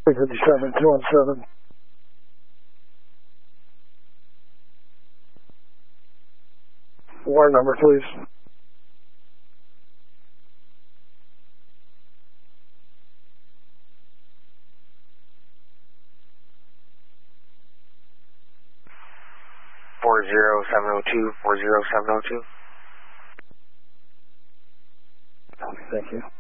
357, 217. Wire number, please. Four zero 702, 40702. Thank you.